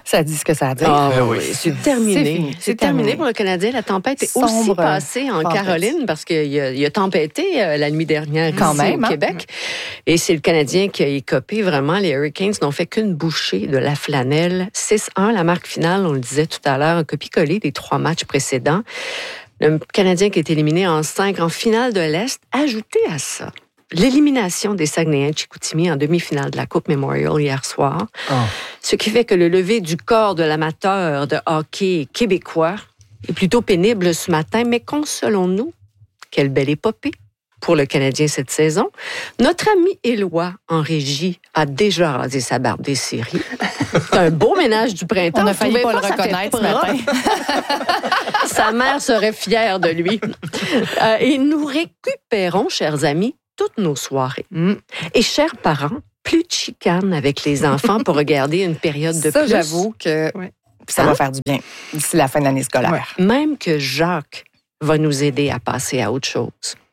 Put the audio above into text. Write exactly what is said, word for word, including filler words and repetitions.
Ça dit ce que ça a à dire. Ah, Eh oui. oui, c'est terminé. C'est fini. C'est, C'est terminé terminé. pour le Canadien. La tempête est Sombre aussi passée en tempête. Caroline parce qu'il a, il a tempêté euh, la nuit dernière Quand ici même, au hein? Québec. Et c'est le Canadien qui a écopé vraiment. Les Hurricanes n'ont fait qu'une bouchée de la flanelle. six un, la marque finale, on le disait tout à l'heure, un copie-collé des trois matchs précédents. Le Canadien qui est éliminé en cinq en finale de l'Est. Ajoutez à ça l'élimination des Saguenayens de Chicoutimi en demi-finale de la Coupe Memorial hier soir. Oh. Ce qui fait que le lever du corps de l'amateur de hockey québécois est plutôt pénible ce matin, mais consolons-nous, quelle belle épopée pour le Canadien cette saison. Notre ami Éloi en régie a déjà rasé sa barbe des séries. C'est un beau ménage du printemps. On a Vous failli trouvez pas le ça fait reconnaître ce propre? matin. Sa mère serait fière de lui. Euh, et nous récupérons, chers amis, toutes nos soirées. Mm. Et chers parents, plus de chicanes avec les enfants pour regarder une période de Ça, plus. j'avoue que Ouais. ça Hein? va faire du bien d'ici la fin de l'année scolaire. Même que Jacques va nous aider à passer à autre chose.